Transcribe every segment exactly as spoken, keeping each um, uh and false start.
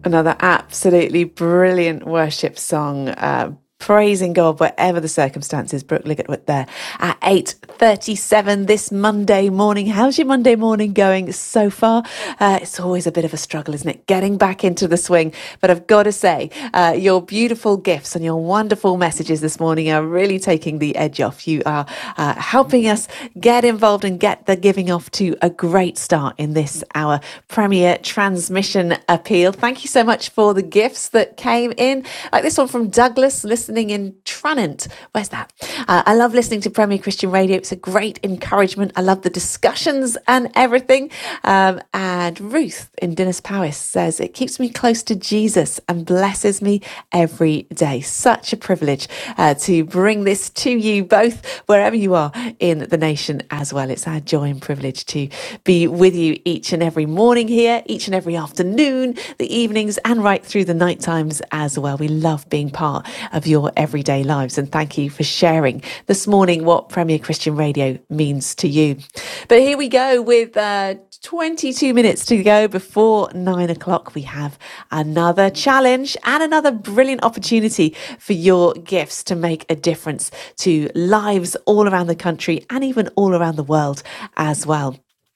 Another absolutely brilliant worship song, uh, praising God whatever the circumstances. Brooke Liggett there at eight thirty-seven this Monday morning. How's your Monday morning going so far? Uh, it's always a bit of a struggle, isn't it? Getting back into the swing. But I've got to say, uh, your beautiful gifts and your wonderful messages this morning are really taking the edge off. You are uh, helping us get involved and get the giving off to a great start in this, our Premier Transmission Appeal. Thank you so much for the gifts that came in. Like this one from Douglas, listening in Tranent. Where's that? Uh, I love listening to Premier Christian Radio. It's a great encouragement. I love the discussions and everything. Um, and Ruth in Dinas Powys says, it keeps me close to Jesus and blesses me every day. Such a privilege uh, to bring this to you both, wherever you are in the nation as well. It's our joy and privilege to be with you each and every morning here, each and every afternoon, the evenings, and right through the night times as well. We love being part of your everyday lives, and thank you for sharing this morning what Premier Christian Radio means to you. But here we go with uh, twenty-two minutes to go before nine o'clock. We have another challenge and another brilliant opportunity for your gifts to make a difference to lives all around the country and even all around the world as well.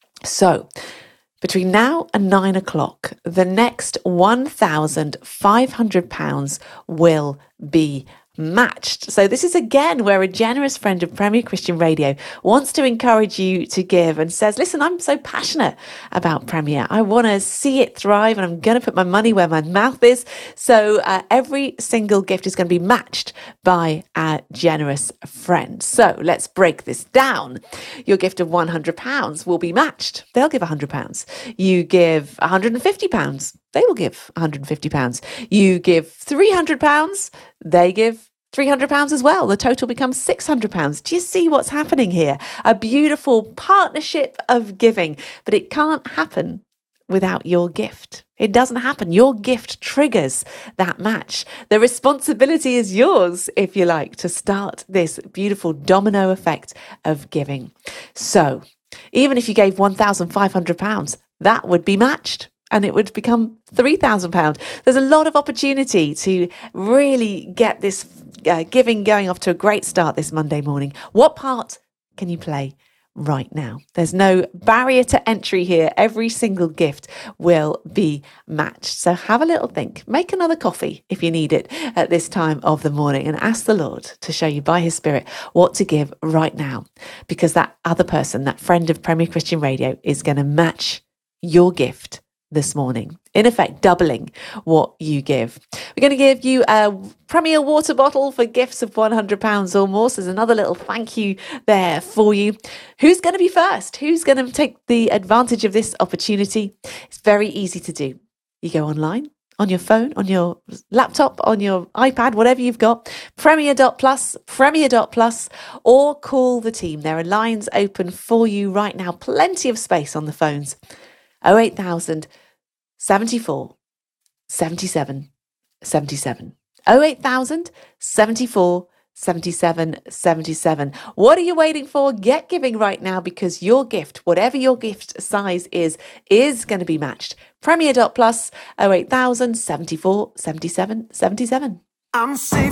So, between now and nine o'clock, the next one thousand five hundred pounds will be matched. So this is again where a generous friend of Premier Christian Radio wants to encourage you to give and says, listen, I'm so passionate about Premier. I want to see it thrive and I'm going to put my money where my mouth is. So uh, every single gift is going to be matched by our generous friend. So let's break this down. Your gift of one hundred pounds will be matched. They'll give one hundred pounds. You give one hundred fifty pounds. They will give one hundred fifty pounds. You give three hundred pounds, they give three hundred pounds as well. The total becomes six hundred pounds. Do you see what's happening here? A beautiful partnership of giving, but it can't happen without your gift. It doesn't happen. Your gift triggers that match. The responsibility is yours, if you like, to start this beautiful domino effect of giving. So even if you gave one thousand five hundred pounds, that would be matched, and it would become three thousand pounds. There's a lot of opportunity to really get this uh, giving going off to a great start this Monday morning. What part can you play right now? There's no barrier to entry here. Every single gift will be matched. So have a little think. Make another coffee if you need it at this time of the morning and ask the Lord to show you by his Spirit what to give right now, because that other person, that friend of Premier Christian Radio, is going to match your gift this morning, in effect doubling what you give. We're going to give you a Premier water bottle for gifts of one hundred pounds or more. So there's another little thank you there for you. Who's going to be first? Who's going to take the advantage of this opportunity? It's very easy to do. You go online, on your phone, on your laptop, on your iPad, whatever you've got, premier dot plus, premier dot plus, or call the team. There are lines open for you right now. Plenty of space on the phones. oh eight thousand seventy-four seventy-seven seventy-seven. oh eight thousand seventy-four seventy-seven seventy-seven. What are you waiting for? Get giving right now, because your gift, whatever your gift size is, is going to be matched. premier dot plus, oh eight thousand seventy-four seventy-seven seventy-seven. I'm safe